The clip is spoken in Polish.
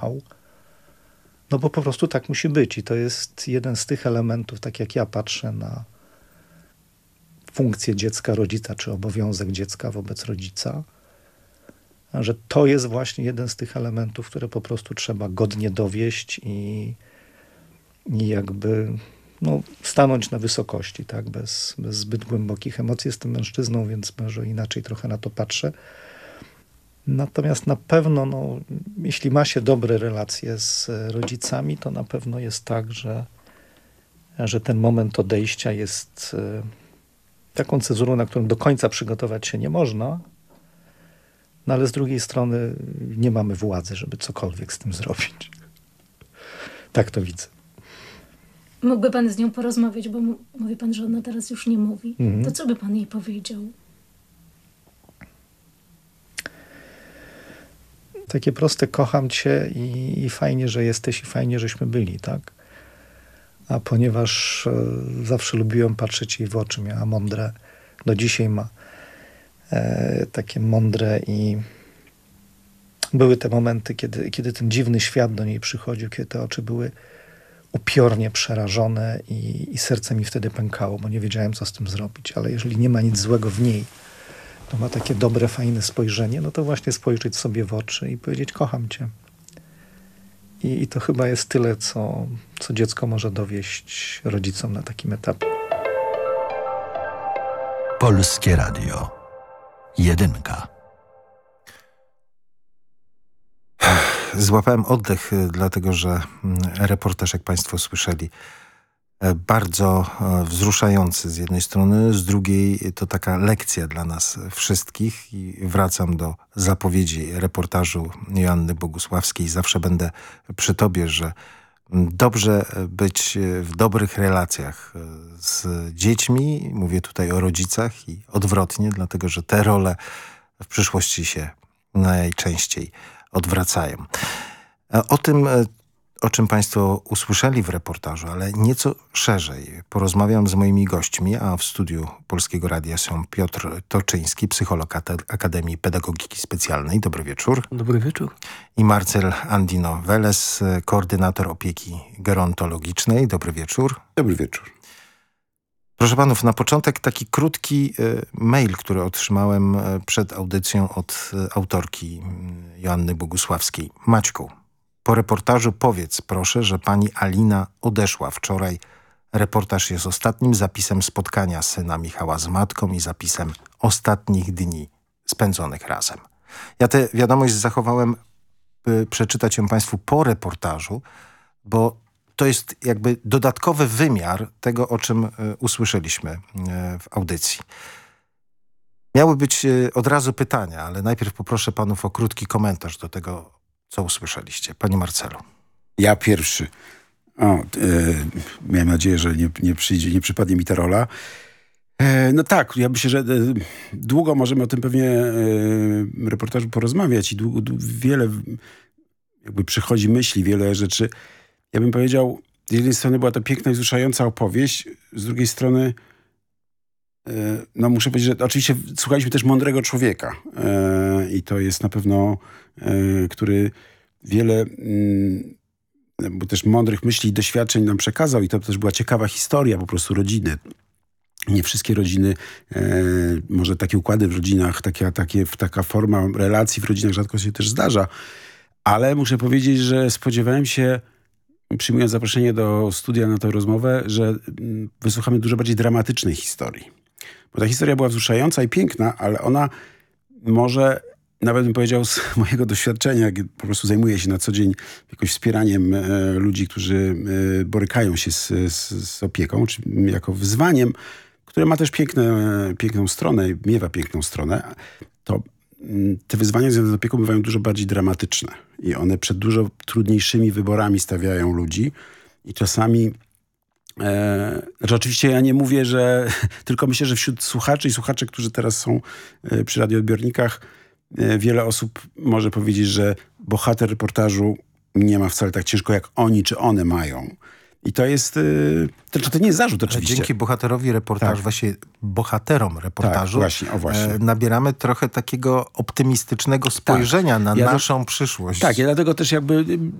miał. No bo po prostu tak musi być i to jest jeden z tych elementów, tak jak ja patrzę na funkcję dziecka, rodzica, czy obowiązek dziecka wobec rodzica, że to jest właśnie jeden z tych elementów, które po prostu trzeba godnie dowieść i jakby stanąć na wysokości, tak? Bez zbyt głębokich emocji. Jestem mężczyzną, więc może inaczej trochę na to patrzę. Natomiast na pewno, jeśli ma się dobre relacje z rodzicami, to na pewno jest tak, że ten moment odejścia jest taką cezurą, na którą do końca przygotować się nie można, no ale z drugiej strony nie mamy władzy, żeby cokolwiek z tym zrobić. Tak to widzę. Mógłby pan z nią porozmawiać, bo mówi pan, że ona teraz już nie mówi. To co by pan jej powiedział? Takie proste, kocham cię i fajnie, że jesteś i fajnie, żeśmy byli, tak? A ponieważ zawsze lubiłem patrzeć jej w oczy, miała mądre, do dzisiaj ma takie mądre i były te momenty, kiedy ten dziwny świat do niej przychodził, kiedy te oczy były upiornie przerażone i serce mi wtedy pękało, bo nie wiedziałem, co z tym zrobić. Ale jeżeli nie ma nic złego w niej, to ma takie dobre, fajne spojrzenie, no to właśnie spojrzeć sobie w oczy i powiedzieć, kocham cię. I to chyba jest tyle, co dziecko może dowieść rodzicom na takim etapie. Polskie Radio. Jedynka. Złapałem oddech, dlatego że reportaż, jak państwo słyszeli, bardzo wzruszający z jednej strony, z drugiej to taka lekcja dla nas wszystkich i wracam do zapowiedzi reportażu Joanny Bogusławskiej. Zawsze będę przy tobie, że dobrze być w dobrych relacjach z dziećmi, mówię tutaj o rodzicach i odwrotnie, dlatego że te role w przyszłości się najczęściej odwracają. O tym, o czym państwo usłyszeli w reportażu, ale nieco szerzej porozmawiam z moimi gośćmi, a w studiu Polskiego Radia są Piotr Toczyński, psycholog Akademii Pedagogiki Specjalnej. Dobry wieczór. Dobry wieczór. I Marcel Andino Veles, koordynator opieki gerontologicznej. Dobry wieczór. Dobry wieczór. Proszę panów, na początek taki krótki mail, który otrzymałem przed audycją od autorki Joanny Bogusławskiej. Maćku, po reportażu powiedz proszę, że pani Alina odeszła wczoraj. Reportaż jest ostatnim zapisem spotkania syna Michała z matką i zapisem ostatnich dni spędzonych razem. Ja tę wiadomość zachowałem, by przeczytać ją państwu po reportażu, bo to jest jakby dodatkowy wymiar tego, o czym usłyszeliśmy w audycji. Miały być od razu pytania, ale najpierw poproszę panów o krótki komentarz do tego, co usłyszeliście. Panie Marcelu. Ja pierwszy. Miałem nadzieję, że nie przypadnie mi ta rola. No tak, ja myślę, że długo możemy o tym pewnie reportażu porozmawiać i wiele jakby przychodzi myśli, wiele rzeczy. Ja bym powiedział, z jednej strony była to piękna i wzruszająca opowieść, z drugiej strony muszę powiedzieć, że oczywiście słuchaliśmy też mądrego człowieka i to jest na pewno, który wiele bo też mądrych myśli i doświadczeń nam przekazał i to też była ciekawa historia po prostu rodziny. Nie wszystkie rodziny, może takie układy w rodzinach, taka forma relacji w rodzinach rzadko się też zdarza, ale muszę powiedzieć, że spodziewałem się, przyjmując zaproszenie do studia na tę rozmowę, że wysłuchamy dużo bardziej dramatycznej historii. Bo ta historia była wzruszająca i piękna, ale ona może, nawet bym powiedział z mojego doświadczenia, jak po prostu zajmuję się na co dzień jakoś wspieraniem ludzi, którzy borykają się z opieką, czy jako wyzwaniem, które ma też piękną stronę, miewa piękną stronę, to te wyzwania związane z opieką bywają dużo bardziej dramatyczne i one przed dużo trudniejszymi wyborami stawiają ludzi i czasami oczywiście ja nie mówię, że tylko myślę, że wśród słuchaczy i słuchaczy, którzy teraz są przy radioodbiornikach, wiele osób może powiedzieć, że bohater reportażu nie ma wcale tak ciężko, jak oni czy one mają. I to jest... To nie jest zarzut oczywiście. Dzięki bohaterowi reportażu, właśnie bohaterom reportażu, właśnie. Nabieramy trochę takiego optymistycznego spojrzenia na naszą przyszłość. Tak, ja dlatego też jakby